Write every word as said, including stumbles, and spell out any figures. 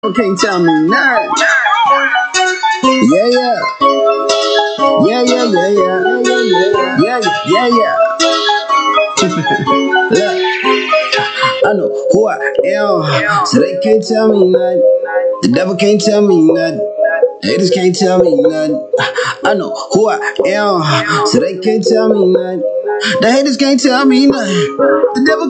Can't tell me nothing. Yeah, yeah. Yeah, yeah, yeah, yeah. Yeah, yeah, yeah, yeah. Look, I know who I am, so they can't tell me nothing. The devil can't tell me nothing. Haters can't tell me nothing. I know who I am, so they can't tell me nothing. The haters can't tell me nothing. The devil